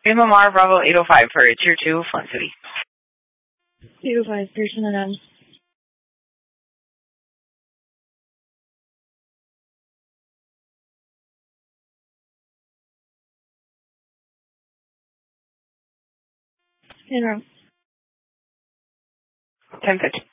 MMR Bravo 805 for Tier 2, Flint City. 805, Pearson and M. In route. 1050.